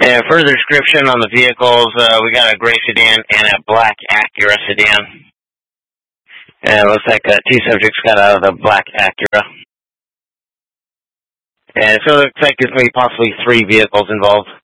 And further description on the vehicles, we got a gray sedan and a black Acura sedan. And it looks like 2 subjects got out of the black Acura. And so it looks like there's maybe possibly 3 vehicles involved.